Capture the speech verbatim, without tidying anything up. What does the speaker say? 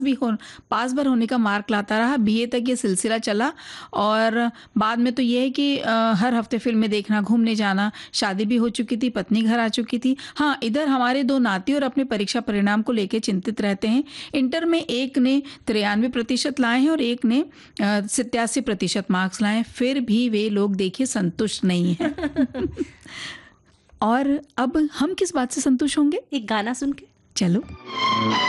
भी हो पास भर होने का मार्क लाता रहा, बीए तक ये सिलसिला चला और बाद में तो ये है कि अ, हर हफ्ते फ़िल्में देखना, घूमने जाना, शादी भी हो चुकी थी, पत्नी घर आ चुकी थी। हाँ, इधर हमारे दो नाती और अपने परीक्षा परिणाम को लेके चिंतित रहते हैं। इंटर में एक ने तिरानवे प्रतिशत लाए हैं और एक ने अ, सत्तासी प्रतिशत मार्क्स लाए हैं, फिर भी वे लोग देखिए संतुष्ट नहीं हैं। और अब हम किस बात से संतुष्ट होंगे? एक गाना सुन के? चलो।